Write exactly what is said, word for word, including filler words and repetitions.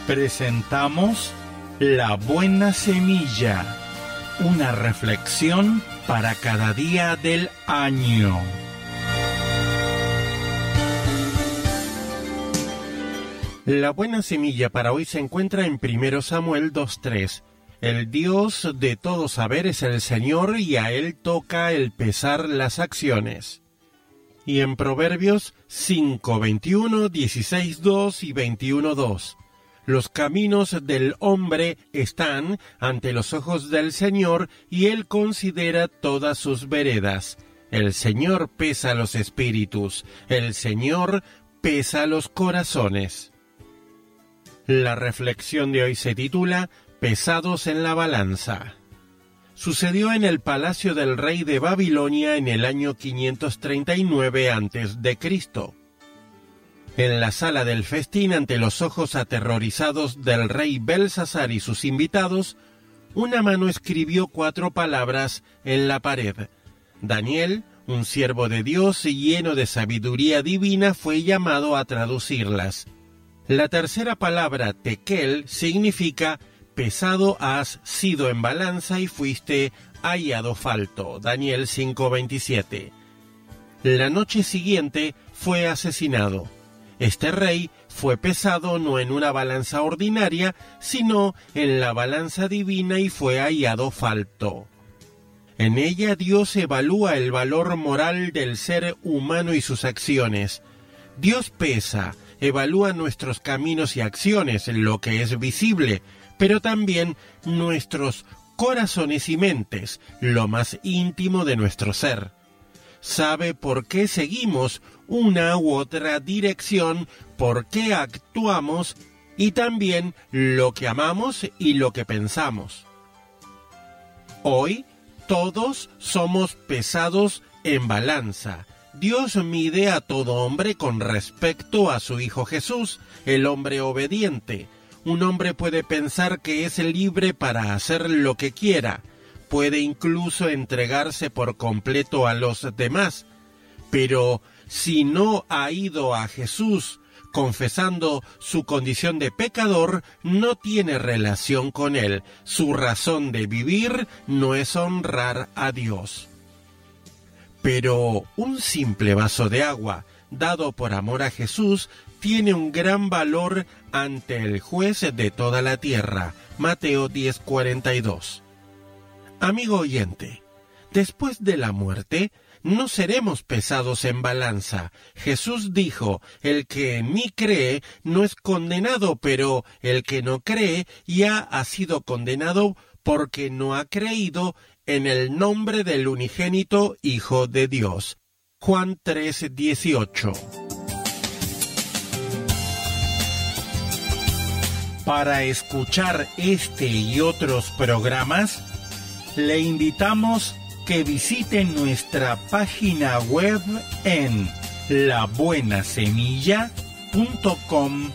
Presentamos La Buena Semilla, una reflexión para cada día del año. La buena semilla para hoy se encuentra en primero Samuel dos tres. El Dios de todo saber es el Señor y a Él toca el pesar las acciones. Y en Proverbios cinco veintiuno, dieciséis dos y veintiuno dos. Los caminos del hombre están ante los ojos del Señor y Él considera todas sus veredas. El Señor pesa los espíritus, el Señor pesa los corazones. La reflexión de hoy se titula Pesados en la balanza. Sucedió en el palacio del rey de Babilonia en el año quinientos treinta y nueve antes de Cristo. En la sala del festín, ante los ojos aterrorizados del rey Belsasar y sus invitados, una mano escribió cuatro palabras en la pared. Daniel, un siervo de Dios lleno de sabiduría divina, fue llamado a traducirlas. La tercera palabra, tekel, significa pesado has sido en balanza y fuiste hallado falto. Daniel cinco veintisiete. La noche siguiente fue asesinado. Este rey fue pesado no en una balanza ordinaria, sino en la balanza divina y fue hallado falto. En ella Dios evalúa el valor moral del ser humano y sus acciones. Dios pesa, evalúa nuestros caminos y acciones, lo que es visible, pero también nuestros corazones y mentes, lo más íntimo de nuestro ser. Sabe por qué seguimos una u otra dirección, por qué actuamos y también lo que amamos y lo que pensamos. Hoy todos somos pesados en balanza. Dios mide a todo hombre con respecto a su Hijo Jesús, el hombre obediente. Un hombre puede pensar que es libre para hacer lo que quiera, puede incluso entregarse por completo a los demás, pero si no ha ido a Jesús confesando su condición de pecador, no tiene relación con Él. Su razón de vivir no es honrar a Dios. Pero un simple vaso de agua, dado por amor a Jesús, tiene un gran valor ante el juez de toda la tierra. Mateo diez cuarenta y dos. Amigo oyente, después de la muerte, no seremos pesados en balanza. Jesús dijo, el que en mí cree no es condenado, pero el que no cree ya ha sido condenado porque no ha creído en el nombre del unigénito Hijo de Dios. Juan tres dieciocho. Para escuchar este y otros programas, le invitamos que visiten nuestra página web en la buena semilla punto com